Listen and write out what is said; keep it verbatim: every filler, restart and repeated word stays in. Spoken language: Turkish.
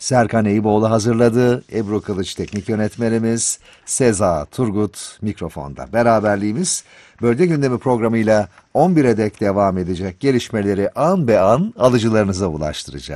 Serkan Eyüboğlu hazırladı. Ebru Kılıç teknik yönetmenimiz. Seza Turgut mikrofonda. Beraberliğimiz Bölge Gündemi programıyla on bire dek devam edecek. Gelişmeleri an be an alıcılarınıza ulaştıracağız.